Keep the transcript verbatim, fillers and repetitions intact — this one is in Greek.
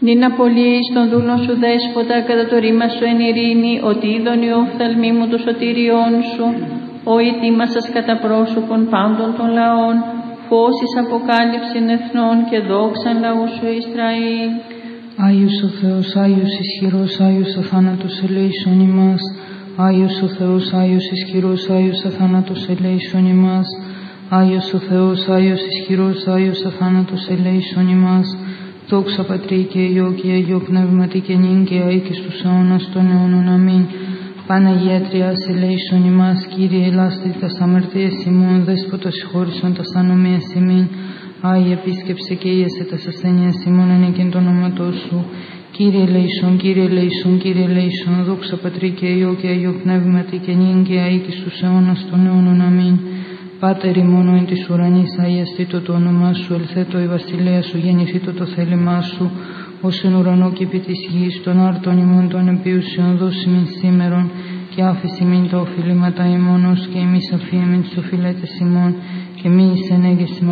Νίνα πολύ εις τον δούλον σου δέσποτα, κατά το ρήμα σου εν ειρήνη, ότι είδον η οφθαλμή μου το σωτήριόν σου, ο ετοίμασας κατά πρόσωπον πάντων των λαών, φως εις αποκάλυψην εθνών και δόξαν λαού σου Ισραήλ. Άγιος ο Θεός, Άγιος ισχυρός, Άγιος αθάνατος ελέησον ημάς. Άγιος ο Θεός, Άγιος ισχυρός, Άγιος αθάνατος ελέησον ημάς. Άγιος ο Θεός, Άγιος ισχυρός, Άγιος αθάνατος ελέησον ημάς. Δόξα Πατρί και Υιό και Αγιό Πνεύματι και νυν και αεί και στους αιώνας των αιώνων. Αμήν. Παναγία Τριάς ελέησον ημάς, Κύριε ελάστη τας αμαρτίες ημών, Δέσποτα συγχώρησον τας ανομίας ημίν. Άγιε επίσκεψε και ίεσε τας ασθένειας ημών εν εκείν το όνοματό σου. Κύριε ελέησον, Κύριε ελέησον, Κύριε ελέησον, δόξα Πατρί και Υιό και Αγιό Πνεύματι και νυν και αεί και στους αιώνας των αιώνων. Αμήν. Πάτερ ημών εν της ουρανής, αγιαστήτω το όνομά σου, ελθέτω η βασιλεία σου, γεννηθήτω το θέλημά σου, ως εν ουρανό και επί της γης, των άρτων ημών των επίουσιων δώσιμην σήμερον, και άφηση μην τα οφειλήματα ημών, ως και εμείς αφίεμιν τους οφειλέτες ημών, και μη εις ενέγεσι